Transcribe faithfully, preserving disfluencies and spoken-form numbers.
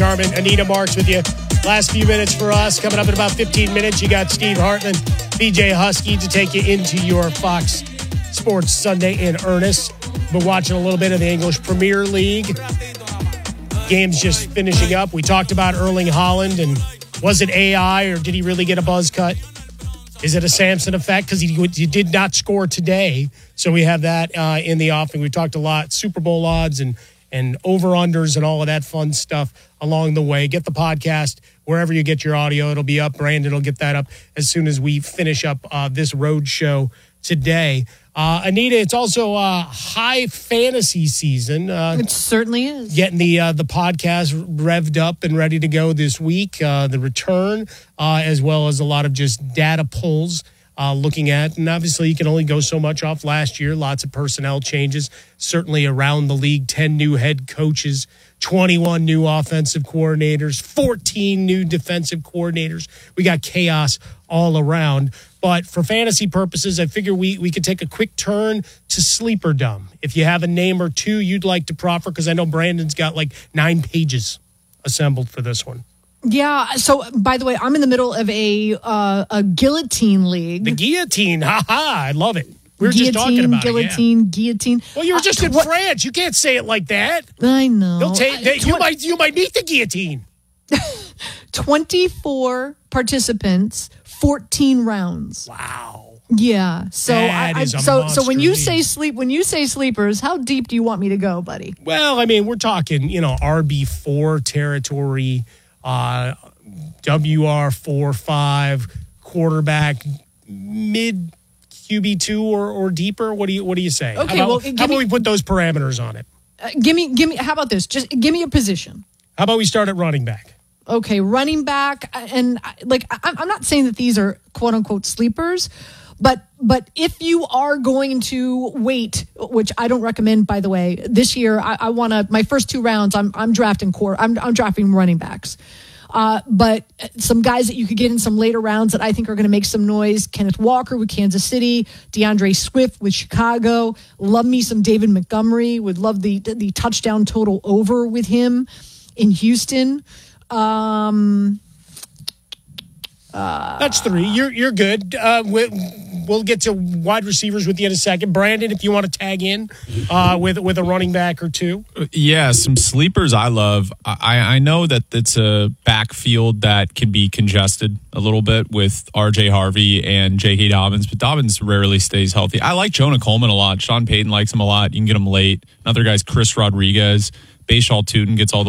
Jarman, Anita Marks with you. Last few minutes for us. Coming up in about fifteen minutes, you got Steve Hartman, B J Husky to take you into your Fox Sports Sunday in earnest. Been watching a little bit of the English Premier League. Game's just finishing up. We talked about Erling Haaland, and was it A I or did he really get a buzz cut? Is it a Samson effect? Because he, he did not score today. So we have that uh, in the offing. We talked a lot, Super Bowl odds and, and over-unders and all of that fun stuff along the way. Get the podcast wherever you get your audio. It'll be up. Brandon will get that up as soon as we finish up uh, this road show today. Uh, Anita, it's also uh, high fantasy season. Uh, it certainly is. Getting the uh, the podcast revved up and ready to go this week. Uh, the return, uh, as well as a lot of just data pulls uh, looking at. And obviously, you can only go so much off last year. Lots of personnel changes, certainly around the league. ten new head coaches, twenty-one new offensive coordinators, fourteen new defensive coordinators. We got chaos all around. But for fantasy purposes, I figure we, we could take a quick turn to Sleeperdom. If you have a name or two you'd like to proffer, because I know Brandon's got like nine pages assembled for this one. Yeah. So, by the way, I'm in the middle of a uh, a guillotine league. The guillotine. Ha ha. I love it. We were guillotine, just talking about guillotine, it. Yeah. Guillotine. Well, you were just uh, in what? France. You can't say it like that. I know. They'll take, they, uh, you, might, you might meet the guillotine. twenty-four participants, fourteen rounds. Wow. Yeah. So that I, I is a so so when you league. say sleep when you say sleepers, how deep do you want me to go, buddy? Well, I mean, we're talking, you know, R B four territory, uh, W R four five, quarterback, mid Q B two or, or deeper. What do you what do you say? Okay, how about, well, how give about me, we put those parameters on it? Uh, give me give me how about this? Just give me a position. How about we start at running back? Okay, running back, and like I'm not saying that these are quote unquote sleepers, but but if you are going to wait, which I don't recommend, by the way, this year I, I want to my first two rounds I'm I'm drafting core I'm I'm drafting running backs, uh, but some guys that you could get in some later rounds that I think are going to make some noise: Kenneth Walker with Kansas City, DeAndre Swift with Chicago. Love me some David Montgomery. Would love the the touchdown total over with him in Houston. Um, uh, That's three. You're you're good. Uh, we, we'll get to wide receivers with you in a second. Brandon, if you want to tag in uh, with with a running back or two. Yeah, some sleepers I love. I, I know that it's a backfield that can be congested a little bit with R J Harvey and J K. Dobbins, but Dobbins rarely stays healthy. I like Jonah Coleman a lot. Sean Payton likes him a lot. You can get him late. Another guy's Chris Rodriguez. Bashaw Tootin gets all the